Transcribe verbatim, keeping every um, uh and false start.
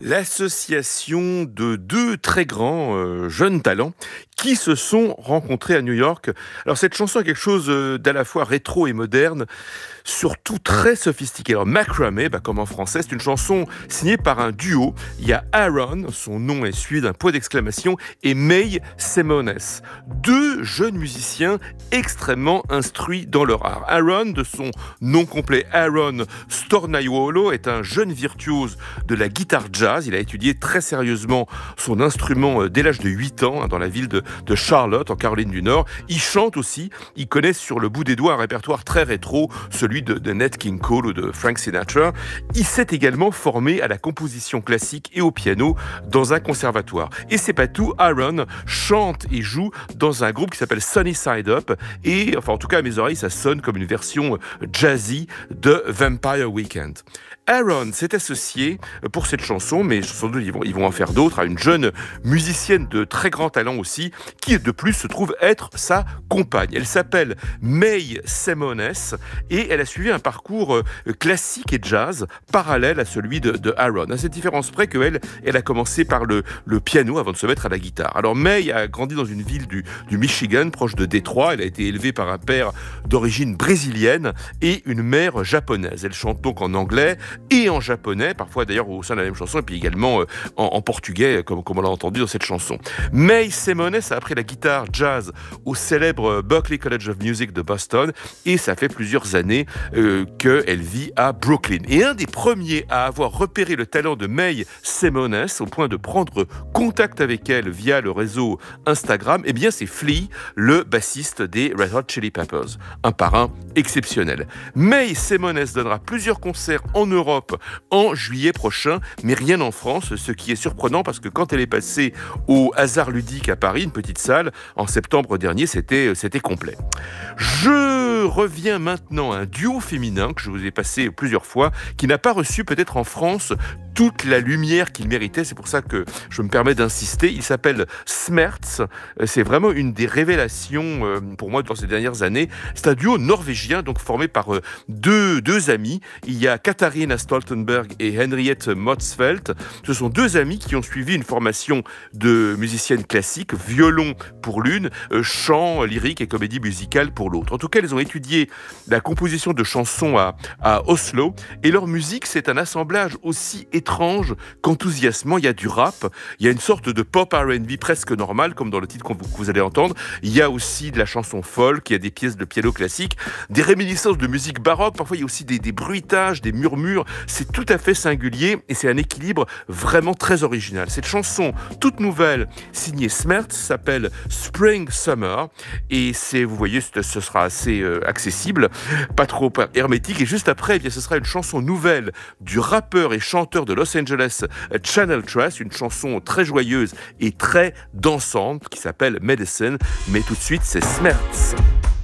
L'association de deux très grands euh, jeunes talents qui se sont rencontrés à New York. Alors cette chanson a quelque chose euh, d'à la fois rétro et moderne, surtout très sophistiqué. Alors Macramé, bah, comme en français, c'est une chanson signée par un duo. Il y a Aaron, son nom est suivi d'un point d'exclamation, et May Semones, deux jeunes musiciens extrêmement instruits dans leur art. Aaron, de son nom complet Aaron Stornaiuolo, est un jeune virtuose de la guitare jazz. Il a étudié très sérieusement son instrument dès l'âge de huit ans dans la ville de, de Charlotte, en Caroline du Nord. Il chante aussi. Il connaît sur le bout des doigts un répertoire très rétro, celui de, de Nat King Cole ou de Frank Sinatra. Il s'est également formé à la composition classique et au piano dans un conservatoire. Et c'est pas tout, Aaron chante et joue dans un groupe qui s'appelle Sunny Side Up. Et, enfin, en tout cas, à mes oreilles, ça sonne comme une version jazzy de Vampire Weekend. Aaron s'est associé pour cette chanson, mais sans doute ils vont, ils vont en faire d'autres, à une jeune musicienne de très grand talent aussi, qui de plus se trouve être sa compagne. Elle s'appelle May Semones et elle a suivi un parcours classique et jazz parallèle à celui de, de Aaron. À cette différence près qu'elle, elle a commencé par le, le piano avant de se mettre à la guitare. Alors May a grandi dans une ville du, du Michigan, proche de Détroit. Elle a été élevée par un père d'origine brésilienne et une mère japonaise. Elle chante donc en anglais et en japonais, parfois d'ailleurs au sein de la même chanson, et puis également euh, en, en portugais, comme, comme on l'a entendu dans cette chanson. May Semones a appris la guitare jazz au célèbre Berklee College of Music de Boston, et ça fait plusieurs années euh, qu'elle vit à Brooklyn. Et un des premiers à avoir repéré le talent de May Semones, au point de prendre contact avec elle via le réseau Instagram, eh bien c'est Flea, le bassiste des Red Hot Chili Peppers. Un parrain exceptionnel. May Semones donnera plusieurs concerts en Europe en juillet prochain, mais rien en France, ce qui est surprenant parce que quand elle est passée au Hasard Ludique à Paris, une petite salle, en septembre dernier, c'était, c'était complet. Je reviens maintenant à un duo féminin que je vous ai passé plusieurs fois, qui n'a pas reçu peut-être en France toute la lumière qu'il méritait. C'est pour ça que je me permets d'insister. Il s'appelle Smerts. C'est vraiment une des révélations pour moi dans ces dernières années. C'est un duo norvégien, donc formé par deux, deux amis. Il y a Katharina Stoltenberg et Henriette Motzfeldt. Ce sont deux amis qui ont suivi une formation de musicienne classique, violon pour l'une, chant, lyrique et comédie musicale pour l'autre. En tout cas, ils ont étudié la composition de chansons à, à Oslo, et leur musique, c'est un assemblage aussi étrange qu'enthousiasmant. Il y a du rap, il y a une sorte de pop R and B presque normal, comme dans le titre que vous, que vous allez entendre. Il y a aussi de la chanson folk, il y a des pièces de piano classique, des réminiscences de musique baroque, parfois il y a aussi des, des bruitages, des murmures. C'est tout à fait singulier et c'est un équilibre vraiment très original. Cette chanson toute nouvelle, signée Smerts, s'appelle Spring Summer, et c'est, vous voyez, ce sera assez euh, accessible, pas trop hermétique. Et juste après, eh bien, ce sera une chanson nouvelle du rappeur et chanteur de Los Angeles, Channel Trust, une chanson très joyeuse et très dansante qui s'appelle Medicine. Mais tout de suite, c'est Smerts.